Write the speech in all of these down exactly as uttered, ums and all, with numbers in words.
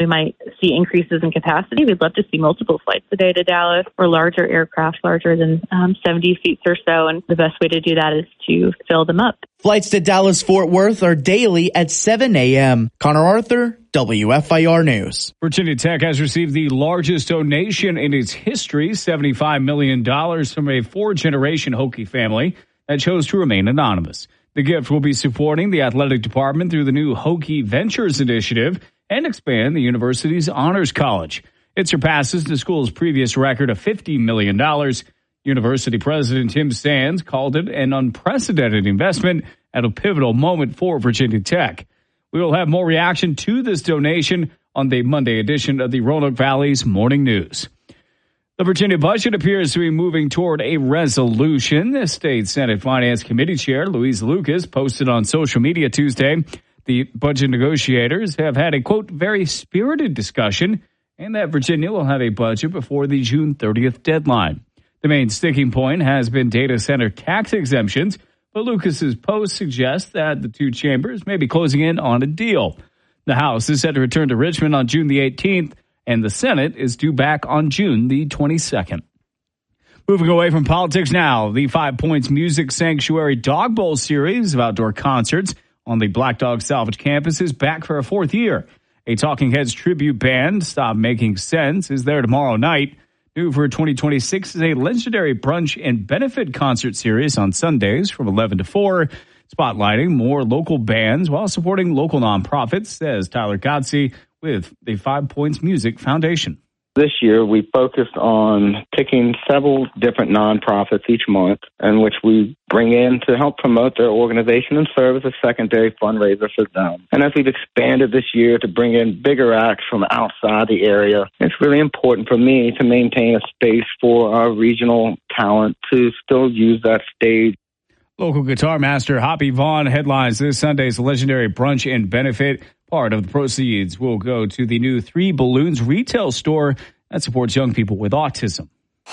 We might see increases in capacity. We'd love to see multiple flights a day to Dallas or larger aircraft, larger than um, seventy seats or so. And the best way to do that is to fill them up. Flights to Dallas-Fort Worth are daily at seven a.m. Connor Arthur, W F I R News. Virginia Tech has received the largest donation in its history, seventy-five million dollars from a four-generation Hokie family that chose to remain anonymous. The gift will be supporting the athletic department through the new Hokie Ventures Initiative and expand the university's Honors College. It surpasses the school's previous record of fifty million dollars. University President Tim Sands called it an unprecedented investment at a pivotal moment for Virginia Tech. We will have more reaction to this donation on the Monday edition of the Roanoke Valley's Morning News. The Virginia budget appears to be moving toward a resolution. The State Senate Finance Committee Chair Louise Lucas posted on social media Tuesday the budget negotiators have had a, quote, very spirited discussion and that Virginia will have a budget before the June thirtieth deadline. The main sticking point has been data center tax exemptions, but Lucas's post suggests that the two chambers may be closing in on a deal. The House is set to return to Richmond on June the eighteenth, and the Senate is due back on June the twenty-second. Moving away from politics now, the Five Points Music Sanctuary Dog Bowl series of outdoor concerts on the Black Dog Salvage campus is back for a fourth year. A Talking Heads tribute band, Stop Making Sense, is there tomorrow night. New for twenty twenty-six is a legendary brunch and benefit concert series on Sundays from eleven to four, spotlighting more local bands while supporting local nonprofits, says Tyler Godsey with the Five Points Music Foundation. This year, we focused on picking several different nonprofits each month in which we bring in to help promote their organization and serve as a secondary fundraiser for them. And as we've expanded this year to bring in bigger acts from outside the area, it's really important for me to maintain a space for our regional talent to still use that stage. Local guitar master Hoppy Vaughn headlines this Sunday's legendary brunch and benefit. Part of the proceeds will go to the new Three Balloons retail store that supports young people with autism.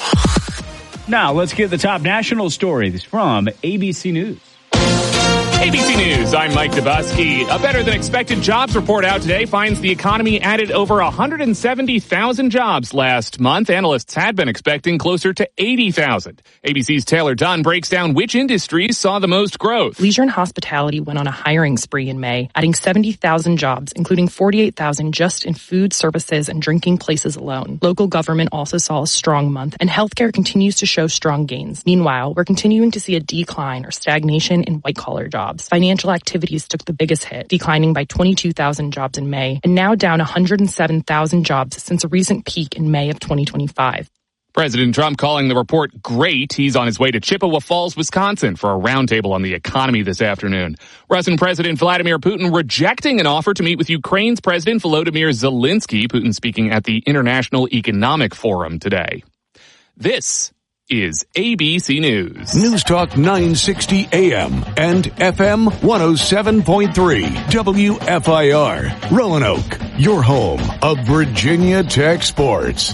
Now, let's get the top national stories from A B C News. A B C News, I'm Mike Dabusky. A better-than-expected jobs report out today finds the economy added over one hundred seventy thousand jobs last month. Analysts had been expecting closer to eighty thousand. A B C's Taylor Dunn breaks down which industries saw the most growth. Leisure and hospitality went on a hiring spree in May, adding seventy thousand jobs, including forty-eight thousand just in food, services, and drinking places alone. Local government also saw a strong month, and healthcare continues to show strong gains. Meanwhile, we're continuing to see a decline or stagnation in white-collar jobs. Financial activities took the biggest hit, declining by twenty-two thousand jobs in May, and now down one hundred seven thousand jobs since a recent peak in May of twenty twenty-five. President Trump calling the report great. He's on his way to Chippewa Falls, Wisconsin for a roundtable on the economy this afternoon. Russian President Vladimir Putin rejecting an offer to meet with Ukraine's President Volodymyr Zelensky. Putin speaking at the International Economic Forum today. This is A B C News. News Talk nine sixty A M and F M one oh seven point three W F I R. Roanoke, your home of Virginia Tech sports.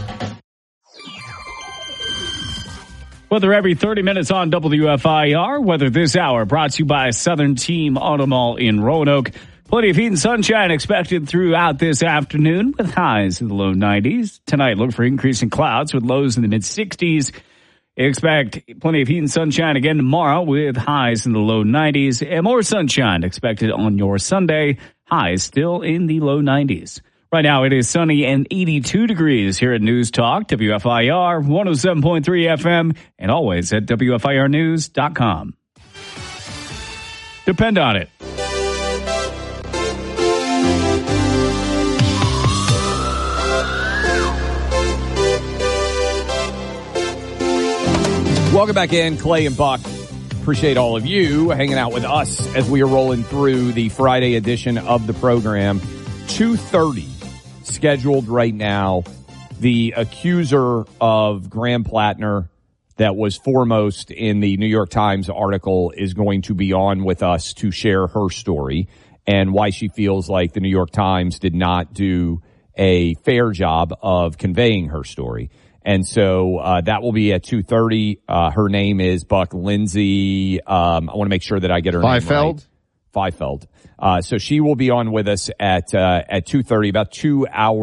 Weather every thirty minutes on W F I R. Weather this hour brought to you by Southern Team Auto Mall in Roanoke. Plenty of heat and sunshine expected throughout this afternoon with highs in the low nineties. Tonight, look for increasing clouds with lows in the mid sixties. Expect plenty of heat and sunshine again tomorrow with highs in the low nineties and more sunshine expected on your Sunday. Highs still in the low nineties. Right now it is sunny and eighty-two degrees here at News Talk, W F I R, one oh seven point three F M, and always at W F I R news dot com. Depend on it. Welcome back in, Clay and Buck. Appreciate all of you hanging out with us as we are rolling through the Friday edition of the program. two thirty scheduled right now. The accuser of Graham Plattner that was foremost in the New York Times article is going to be on with us to share her story and why she feels like the New York Times did not do a fair job of conveying her story. And so uh that will be at two thirty. Uh her name is Buck Lindsay. Um I want to make sure that I get her name right. Feifeld. Uh so she will be on with us at uh at two thirty, about two hours.